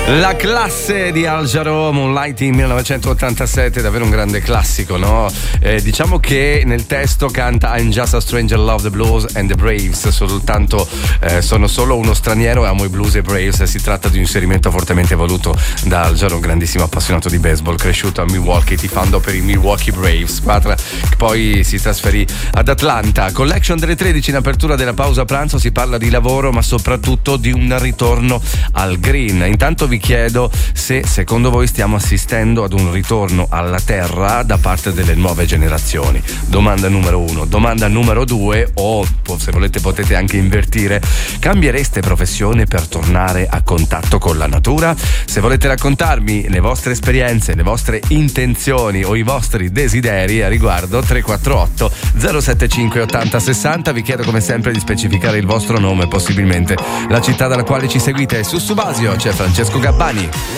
La classe di Al Jarreau, Moonlighting 1987, davvero un grande classico, no? Diciamo che nel testo canta I'm just a stranger, love the blues and the Braves, soltanto sono solo uno straniero e amo i blues e i Braves. Si tratta di un inserimento fortemente voluto da Al Jarreau, un grandissimo appassionato di baseball, cresciuto a Milwaukee, tifando per i Milwaukee Braves, squadra che poi si trasferì ad Atlanta. Collection delle 13, in apertura della pausa pranzo si parla di lavoro, ma soprattutto di un ritorno al green. Intanto vi chiedo se secondo voi stiamo assistendo ad un ritorno alla terra da parte delle nuove generazioni. Domanda numero 1. Domanda numero 2, o se volete potete anche invertire: cambiereste professione per tornare a contatto con la natura? Se volete raccontarmi le vostre esperienze, le vostre intenzioni o i vostri desideri a riguardo, 348 075 80 60. Vi chiedo come sempre di specificare il vostro nome e possibilmente la città dalla quale ci seguite. Su Subasio c'è Francesco Gabbani.